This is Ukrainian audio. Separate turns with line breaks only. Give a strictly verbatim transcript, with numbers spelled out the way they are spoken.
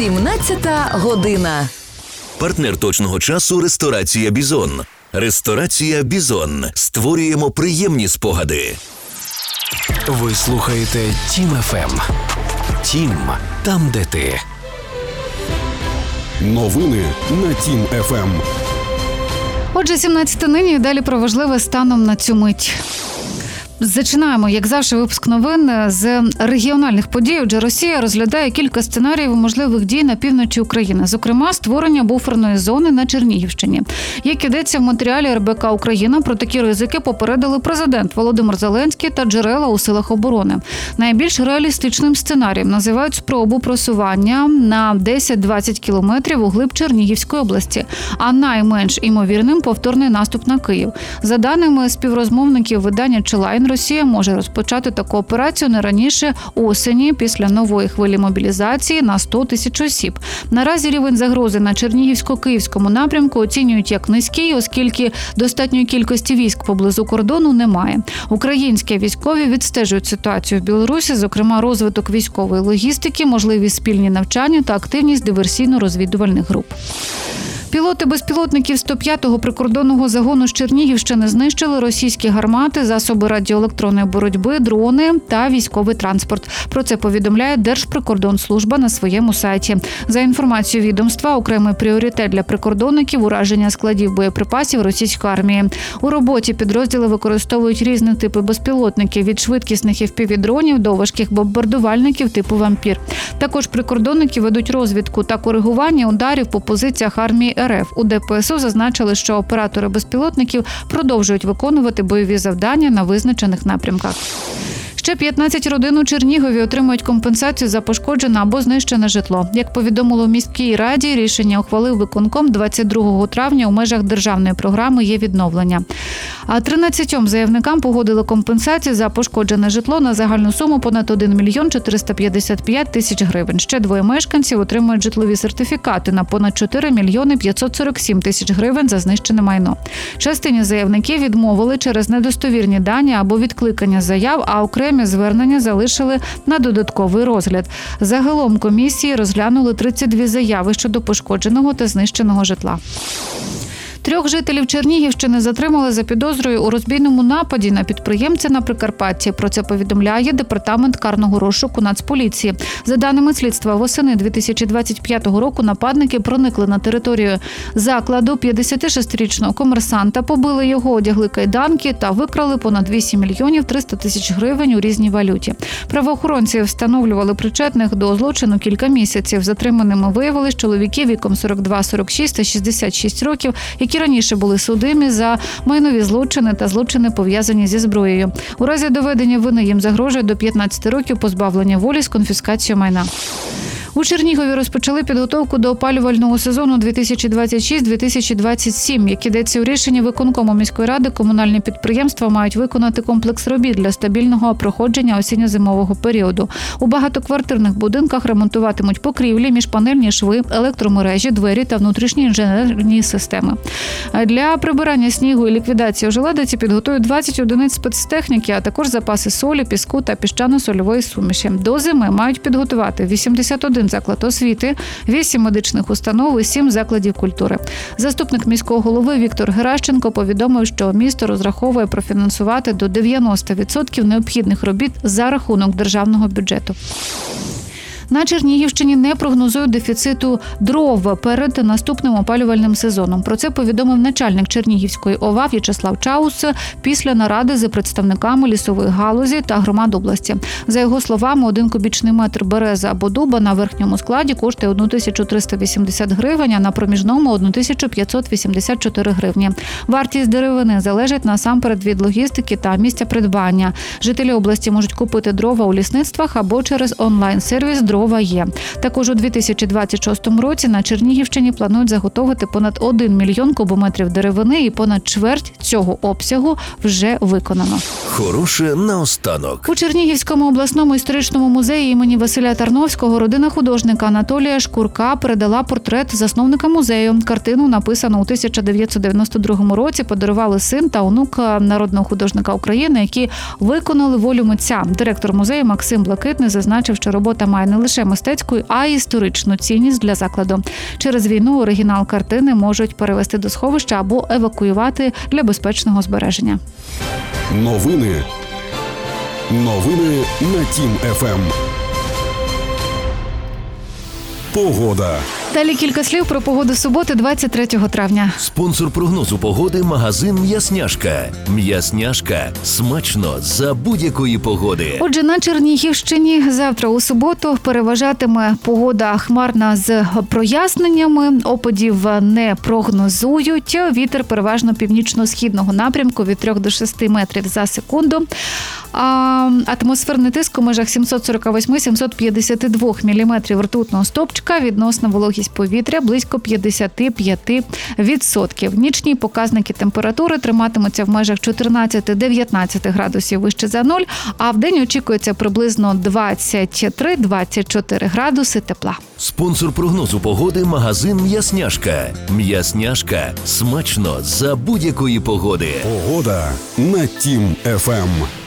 сімнадцята година.
Партнер точного часу – ресторація «Бізон». Ресторація «Бізон». Створюємо приємні спогади.
Ви слухаєте Тім еф ем. Тім – там, де ти.
Новини на Тім еф ем.
Отже, сімнадцята нині і далі про важливе станом на цю мить. Зачинаємо, як завжди, випуск новин з регіональних подій. Отже, Росія розглядає кілька сценаріїв можливих дій на півночі України. Зокрема, створення буферної зони на Чернігівщині. Як ідеться в матеріалі ер бе ка «Україна», про такі ризики попередили президент Володимир Зеленський та джерела у силах оборони. Найбільш реалістичним сценарієм називають спробу просування на десять-двадцять кілометрів у глиб Чернігівської області, а найменш імовірним – повторний наступ на Київ. За даними співрозмовників видання «Челайн», Росія може розпочати таку операцію не раніше осені, після нової хвилі мобілізації на сто тисяч осіб. Наразі рівень загрози на Чернігівсько-Київському напрямку оцінюють як низький, оскільки достатньої кількості військ поблизу кордону немає. Українські військові відстежують ситуацію в Білорусі, зокрема розвиток військової логістики, можливі спільні навчання та активність диверсійно-розвідувальних груп. Пілоти безпілотників сто п'ятого прикордонного загону з Чернігівщини знищили російські гармати, засоби радіоелектронної боротьби, дрони та військовий транспорт. Про це повідомляє Держприкордонслужба на своєму сайті. За інформацією відомства, окремий пріоритет для прикордонників – ураження складів боєприпасів російської армії. У роботі підрозділи використовують різні типи безпілотників – від швидкісних еф пі ві-дронів до важких бомбардувальників типу «Вампір». Також прикордонники ведуть розвідку та коригування ударів по позиціях армії ер еф. У де пе ес о зазначили, що оператори безпілотників продовжують виконувати бойові завдання на визначених напрямках. Ще п'ятнадцять родин у Чернігові отримують компенсацію за пошкоджене або знищене житло. Як повідомило в міській раді, рішення ухвалив виконком двадцять другого травня у межах державної програми «Є відновлення». А тринадцятьом заявникам погодили компенсацію за пошкоджене житло на загальну суму понад один мільйон чотириста п'ятдесят п'ять тисяч гривень. Ще двоє мешканців отримують житлові сертифікати на понад чотири мільйони п'ятсот сорок сім тисяч гривень за знищене майно. Частині заявників відмовили через недостовірні дані або відкликання заяв, а окремі звернення залишили на додатковий розгляд. Загалом комісії розглянули тридцять дві заяви щодо пошкодженого та знищеного житла. Трьох жителів Чернігівщини затримали за підозрою у розбійному нападі на підприємця на Прикарпатті. Про це повідомляє Департамент карного розшуку Нацполіції. За даними слідства, восени дві тисячі двадцять п'ятого року нападники проникли на територію закладу п'ятдесятишестирічного комерсанта, побили його, одягли кайданки та викрали понад вісім мільйонів триста тисяч гривень у різній валюті. Правоохоронці встановлювали причетних до злочину кілька місяців. Затриманими виявились чоловіки віком сорок два сорок шість та шістдесят шість років, які раніше були судимі за майнові злочини та злочини, пов'язані зі зброєю. У разі доведення вини їм загрожує до п'ятнадцяти років позбавлення волі з конфіскацією майна. У Чернігові розпочали підготовку до опалювального сезону дві тисячі двадцять шість - дві тисячі двадцять сім. Як ідеться у рішенні виконкому міської ради, комунальні підприємства мають виконати комплекс робіт для стабільного проходження осінньо-зимового періоду. У багатоквартирних будинках ремонтуватимуть покрівлі, міжпанельні шви, електромережі, двері та внутрішні інженерні системи. Для прибирання снігу і ліквідації ожеледиці підготують двадцять одиниць спецтехніки, а також запаси солі, піску та піщано-сольової суміші. До зими мають підготувати вісімдесят один заклад освіти, вісім медичних установ і сім закладів культури. Заступник міського голови Віктор Геращенко повідомив, що місто розраховує профінансувати до дев'яносто відсотків необхідних робіт за рахунок державного бюджету. На Чернігівщині не прогнозують дефіциту дров перед наступним опалювальним сезоном. Про це повідомив начальник Чернігівської о ва В'ячеслав Чаус після наради з представниками лісової галузі та громад області. За його словами, один кубічний метр берези або дуба на верхньому складі коштує тисячу триста вісімдесят гривень, а на проміжному – тисячу п'ятсот вісімдесят чотири гривні. Вартість деревини залежить насамперед від логістики та місця придбання. Жителі області можуть купити дрова у лісництвах або через онлайн-сервіс «Дрова є». Також у дві тисячі двадцять шостому році на Чернігівщині планують заготовити понад один мільйон кубометрів деревини, і понад чверть цього обсягу вже виконано.
Хороше наостанок.
У Чернігівському обласному історичному музеї імені Василя Тарновського родина художника Анатолія Шкурка передала портрет засновника музею. Картину, написану у тисяча дев'ятсот дев'яносто другому році, подарували син та онук народного художника України, які виконали волю митця. Директор музею Максим Блакитний зазначив, що робота має не лише лише мистецьку, а й історичну цінність для закладу. Через війну оригінал картини можуть перевести до сховища або евакуювати для безпечного збереження.
Новини. Новини на Тім еф ем. Погода.
Далі кілька слів про погоду суботи, двадцять третього травня.
Спонсор прогнозу погоди – магазин «М'ясняшка». «М'ясняшка» – смачно за будь-якої погоди.
Отже, на Чернігівщині завтра у суботу переважатиме погода хмарна з проясненнями. Опадів не прогнозують. Вітер переважно північно-східного напрямку від трьох до шести метрів за секунду. А атмосферний тиск у межах сімсот сорок вісім - сімсот п'ятдесят два міліметрів ртутного стовпчика, відносна вологість повітря близько п'ятдесят п'ять відсотків. Нічні показники температури триматимуться в межах чотирнадцять - дев'ятнадцять градусів вище за нуль, а в день очікується приблизно двадцять три - двадцять чотири градуси тепла.
Спонсор прогнозу погоди – магазин «М'ясняшка». «М'ясняшка» – смачно за будь-якої погоди.
Погода на Тім еф ем.